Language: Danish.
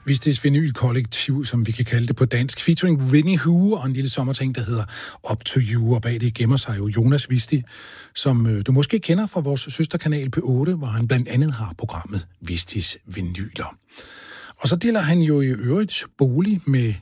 Vistis Vinyl Kollektiv, som vi kan kalde det på dansk, featuring Winnie Hu og en lille sommerting, der hedder Up to You, og bag det gemmer sig jo Jonas Visti, som du måske kender fra vores søsterkanal P8, hvor han blandt andet har programmet Vistis Vinyler. Og så deler han jo i øvrigt bolig med